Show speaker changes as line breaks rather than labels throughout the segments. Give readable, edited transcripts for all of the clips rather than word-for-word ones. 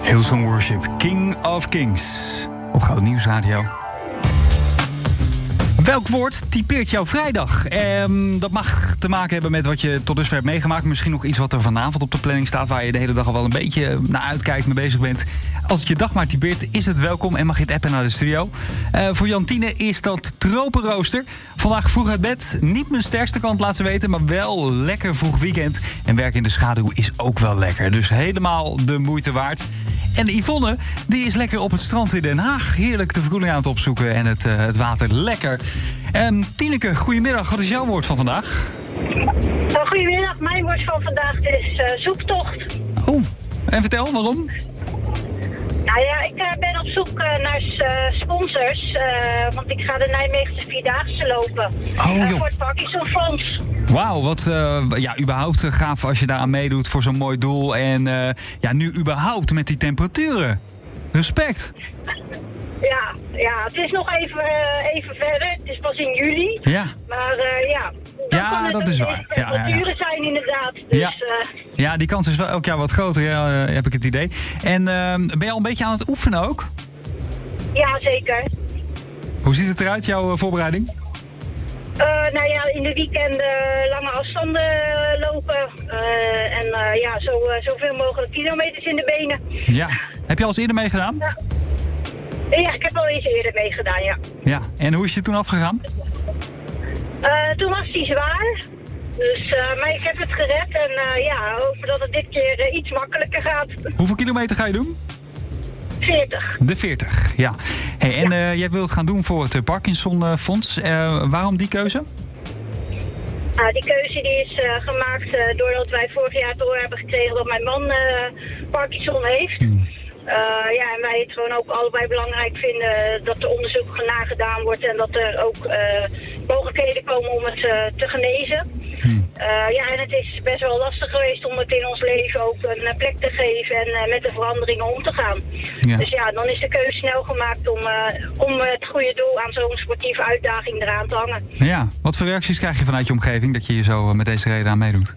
Hillsong Worship, King of Kings. Op Goud Nieuws Radio. Welk woord typeert jouw vrijdag? Dat mag te maken hebben met wat je tot dusver hebt meegemaakt. Misschien nog iets wat er vanavond op de planning staat, waar je de hele dag al wel een beetje naar uitkijkt, mee bezig bent. Als het je dag maar typeert, is het welkom en mag je het appen naar de studio. Voor Jantine is dat tropenrooster. Vandaag vroeg uit bed. Niet mijn sterkste kant, laat ze weten, maar wel lekker vroeg weekend. En werken in de schaduw is ook wel lekker. Dus helemaal de moeite waard. En Yvonne, die is lekker op het strand in Den Haag. Heerlijk de verkoeling aan het opzoeken en het water lekker. Tineke, goedemiddag. Wat is jouw woord van vandaag?
Goedemiddag. Mijn woord van vandaag is zoektocht.
Oh, en vertel, waarom?
Nou ja, ik ben op zoek naar sponsors. Want ik ga de Nijmeegse Vierdaagse lopen. Voor het Parkinsonfonds.
Wauw, wat überhaupt gaaf als je daaraan meedoet voor zo'n mooi doel. En nu überhaupt met die temperaturen. Respect.
Ja, het is nog even verder. Het is pas in juli.
Ja.
Maar
dat is waar.
De temperaturen zijn inderdaad. Dus,
ja, die kans is wel elk jaar wat groter, heb ik het idee. En ben je al een beetje aan het oefenen ook?
Ja, zeker.
Hoe ziet het eruit, jouw voorbereiding?
In de weekenden lange afstanden lopen. Zoveel mogelijk kilometers in de benen.
Ja. Heb je al eens eerder meegedaan?
Ja, ik heb al eens eerder meegedaan, ja.
Ja, en hoe is je toen afgegaan?
Toen was die zwaar. Dus, maar ik heb het gered en hopen dat het dit keer iets makkelijker gaat.
Hoeveel kilometer ga je doen?
40.
De 40, ja. Hey, en jij wilt het gaan doen voor het Parkinsonfonds. Waarom die keuze?
Die keuze die is gemaakt doordat wij vorig jaar te horen hebben gekregen dat mijn man Parkinson heeft. En wij het gewoon ook allebei belangrijk vinden dat er onderzoek nagedaan wordt en dat er ook mogelijkheden komen om het te genezen. En het is best wel lastig geweest om het in ons leven ook een plek te geven en met de veranderingen om te gaan. Ja. Dus dan is de keuze snel gemaakt om het goede doel aan zo'n sportieve uitdaging eraan te hangen.
Ja, wat voor reacties krijg je vanuit je omgeving dat je hier zo met deze reden aan meedoet?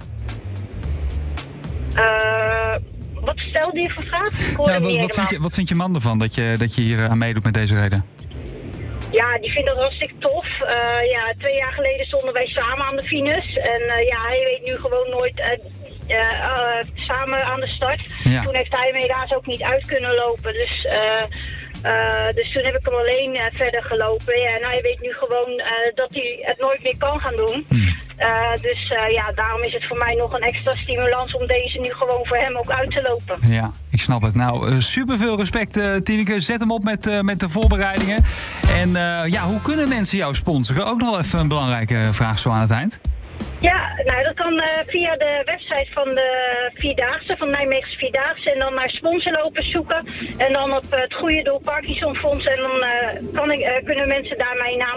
Wat stelde je voor vraag?
Wat vindt je man ervan dat je hier aan meedoet met deze reden?
Ja, die vindt dat hartstikke tof. 2 jaar geleden stonden wij samen aan de finish. En hij weet nu gewoon nooit samen aan de start. Ja. Toen heeft hij me helaas ook niet uit kunnen lopen. Dus toen heb ik hem alleen verder gelopen. Ja, en hij weet nu gewoon dat hij het nooit meer kan gaan doen. Daarom is het voor mij nog een extra stimulans om deze nu gewoon voor hem ook uit te lopen.
Ja, ik snap het. Nou, superveel respect, Tineke. Zet hem op met de voorbereidingen. En hoe kunnen mensen jou sponsoren? Ook nog even een belangrijke vraag zo aan het eind.
Ja, dat kan via de website van de Vierdaagse, van Nijmeegse Vierdaagse. En dan naar sponsorlopen zoeken. En dan op het goede doel Parkinsonfonds. En dan kunnen mensen daar mijn naam